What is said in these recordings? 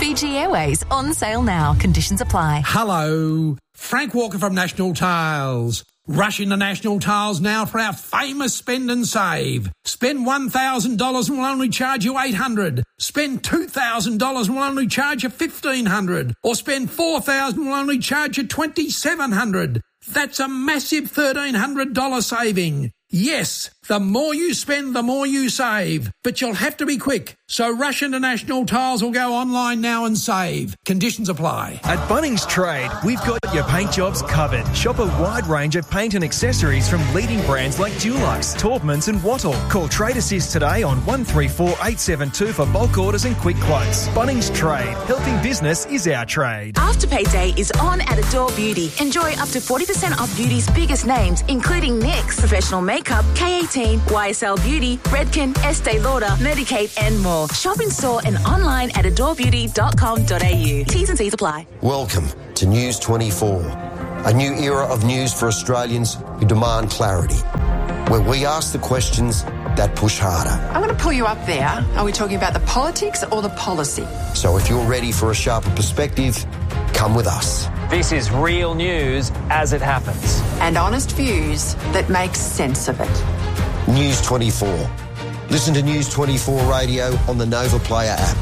Fiji Airways on sale now. Conditions apply. Hello, Frank Walker from National Tiles. Rush into National Tiles now for our famous spend and save. Spend $1,000 and we'll only charge you $800. Spend $2,000 and we'll only charge you $1,500. Or spend $4,000 and we'll only charge you $2,700. That's a massive $1,300 saving. Yes, the more you spend, the more you save. But you'll have to be quick. So rush into National Tiles or go online now and save. Conditions apply. At Bunnings Trade, we've got your paint jobs covered. Shop a wide range of paint and accessories from leading brands like Dulux, Taubmans and Wattle. Call Trade Assist today on 134 872 for bulk orders and quick quotes. Bunnings Trade. Helping business is our trade. Afterpay Day is on at Adore Beauty. Enjoy up to 40% off beauty's biggest names, including NYX, Professional Makeup, K18, YSL Beauty, Redken, Estee Lauder, Medicaid and more. Shop in store and online at adorebeauty.com.au. T's and C's apply. Welcome to News 24, a new era of news for Australians who demand clarity, where we ask the questions that push harder. I'm going to pull you up there. Are we talking about the politics or the policy? So if you're ready for a sharper perspective, come with us. This is real news as it happens. And honest views that make sense of it. News 24. Listen to News 24 Radio on the Nova Player app.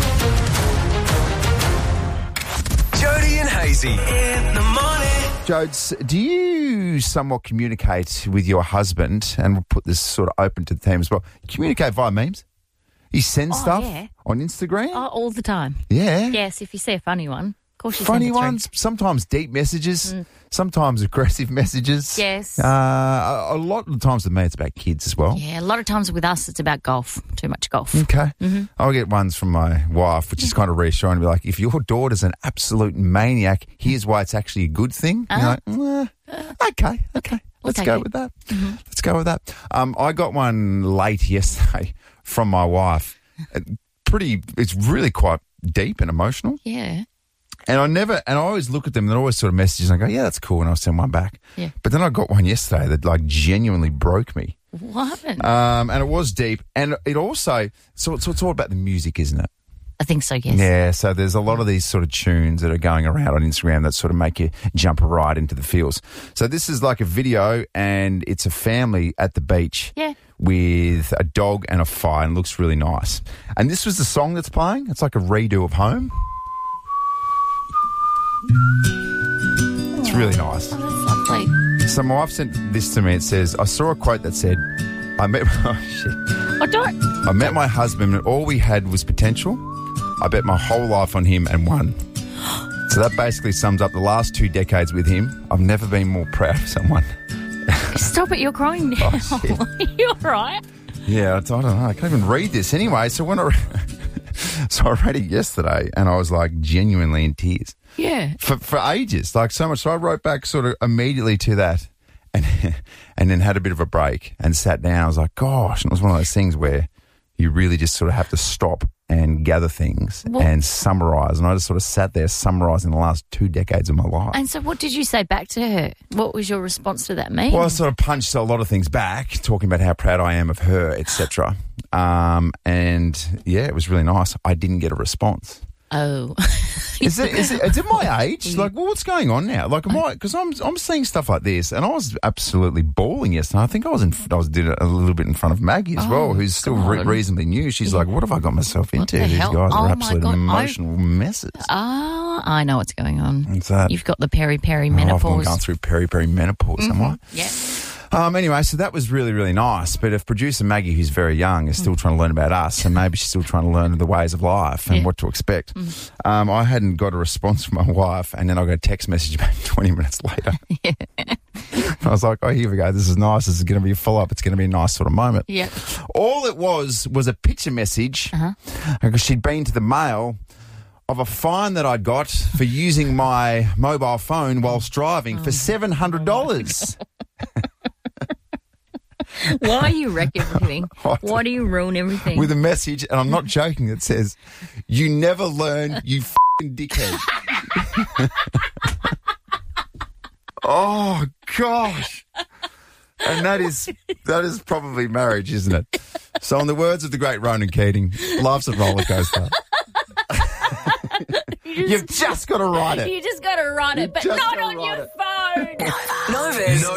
Jody and Hazy in the morning. Jodes, do you somewhat communicate with your husband, and we'll put this sort of open to the team as well, communicate via memes? You send stuff on Instagram? Oh, all the time. Yeah. Yes, if you see a funny one. Of course you funny send it through. ones, sometimes deep messages, sometimes aggressive messages. Yes. A lot of the times with me it's about kids as well. Yeah, a lot of times with us it's about golf, too much golf. Okay. I'll get ones from my wife, which is kind of reassuring to be like, if your daughter's an absolute maniac, here's why it's actually a good thing. You're like, okay. Let's go with that. Let's go with that. I got one late yesterday from my wife. It's really quite deep and emotional. Yeah. And I always look at them and they're always sort of messages and I go, yeah, that's cool. And I'll send one back. Yeah. But then I got one yesterday that like genuinely broke me. What happened? And it was deep. And it also, so it's all about the music, isn't it? I think so, yes. Yeah, so there's a lot of these sort of tunes that are going around on Instagram that sort of make you jump right into the feels. So this is like a video and it's a family at the beach. Yeah. With a dog and a fire and it looks really nice. And this was the song that's playing. It's like a redo of Home. It's really nice. Oh, that's lovely. So my wife sent this to me. It says, I saw a quote that said, I met my husband and all we had was potential. I bet my whole life on him and won. So that basically sums up the last 2 decades with him. I've never been more proud of someone. Stop it, you're crying now. Oh, You're right. Yeah, I don't know. I can't even read this anyway. So I read it yesterday and I was like genuinely in tears. Yeah. For ages, like so much. So I wrote back sort of immediately to that and then had a bit of a break and sat down. I was like, gosh, and it was one of those things where you really just sort of have to stop and gather things and summarise. And I just sort of sat there summarising the last 2 decades of my life. And so what did you say back to her? What was your response to that meme? Well, I sort of punched a lot of things back, talking about how proud I am of her, etc. And, yeah, it was really nice. I didn't get a response. Oh. Is it my age? Like, well, what's going on now? Like, because I'm seeing stuff like this, and I was absolutely bawling yesterday. I think I did it a little bit in front of Maggie as well, who's still reasonably new. She's like, what have I got myself into? These guys are absolute emotional messes. Ah, I know what's going on. What's that? You've got the peri menopause. I've gone through peri menopause, am I? Yeah. Anyway, so that was really, really nice. But if producer Maggie, who's very young, is still trying to learn about us, and maybe she's still trying to learn the ways of life and what to expect, I hadn't got a response from my wife, and then I got a text message about 20 minutes later. I was like, oh, here we go. This is nice. This is going to be a follow-up. It's going to be a nice sort of moment. Yeah. All it was a picture message because she'd been to the mail of a fine that I'd got for using my mobile phone whilst driving for $700. Why you wreck everything? Why do you ruin everything? With a message, and I'm not joking, that says, you never learn, you f***ing dickhead. Oh, gosh. And that is probably marriage, isn't it? So in the words of the great Ronan Keating, life's a roller coaster. You've just got to write it. You just got to write it, but just not gotta on your write phone. Nova's